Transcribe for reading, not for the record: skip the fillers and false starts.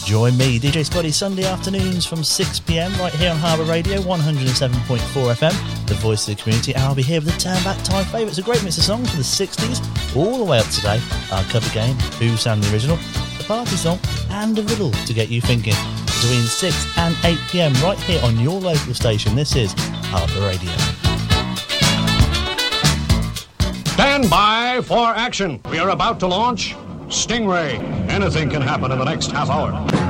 Join me, DJ Spotty, Sunday afternoons from 6pm right here on Harbour Radio 107.4 FM, the voice of the community, and I'll be here with the Turn Back Time favourites, a great mix of songs from the 60s all the way up to today, our cover game, Who Sang the Original, the party song, and a riddle to get you thinking. Between 6 and 8pm right here on your local station, this is Harbour Radio. Stand by for action. We are about to launch Stingray. Anything can happen in the next half hour.